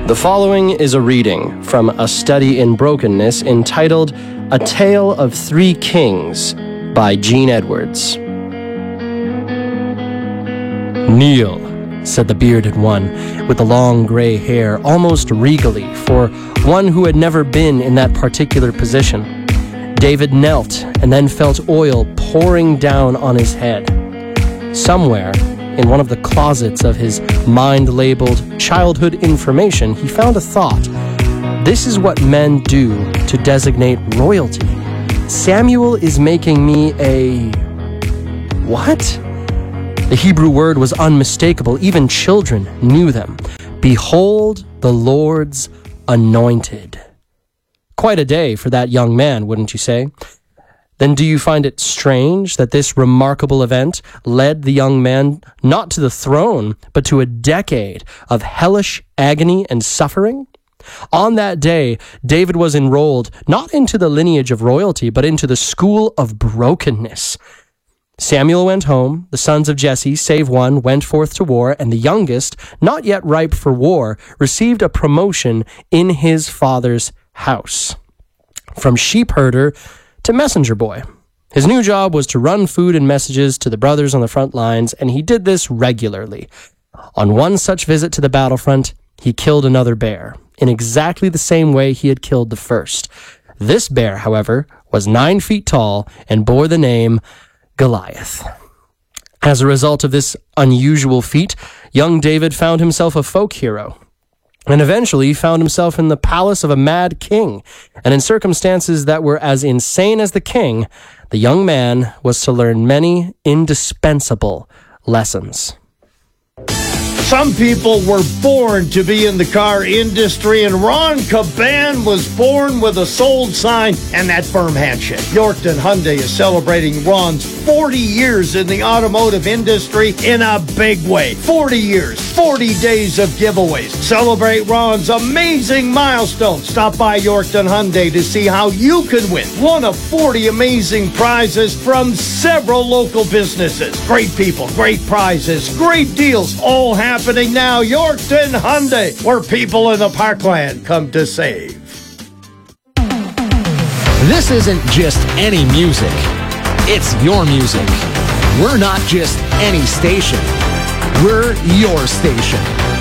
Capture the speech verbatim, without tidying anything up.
The following is a reading from A Study in Brokenness entitled A Tale of Three Kings by Gene Edwards. "Kneel," said the bearded one with the long gray hair, almost regally for one who had never been in that particular position. David knelt and then felt oil pouring down on his head. Somewhere in one of the closets of his mind-labeled childhood information, he found a thought. This is what men do to designate royalty. Samuel is making me a... what? The Hebrew word was unmistakable. Even children knew them. Behold the Lord's anointed. Quite a day for that young man, wouldn't you say? Then do you find it strange that this remarkable event led the young man not to the throne, but to a decade of hellish agony and suffering? On that day, David was enrolled not into the lineage of royalty, but into the school of brokenness. Samuel went home, the sons of Jesse, save one, went forth to war, and the youngest, not yet ripe for war, received a promotion in his father's house. From sheepherder to messenger boy. His new job was to run food and messages to the brothers on the front lines, and he did this regularly. On one such visit to the battlefront, he killed another bear, in exactly the same way he had killed the first. This bear, however, was nine feet tall and bore the name Goliath. As a result of this unusual feat, young David found himself a folk hero, and eventually found himself in the palace of a mad king. And in circumstances that were as insane as the king, the young man was to learn many indispensable lessons. Some people were born to be in the car industry, and Ron Caban was born with a sold sign and that firm handshake. Yorkton Hyundai is celebrating Ron's forty years in the automotive industry in a big way. forty years, forty days of giveaways. Celebrate Ron's amazing milestone. Stop by Yorkton Hyundai to see how you can win one of forty amazing prizes from several local businesses. Great people, great prizes, great deals, all happening now. Yorkton Hyundai, where people in the Parkland come to save. This isn't just any music. It's your music. We're not just any station. We're your station.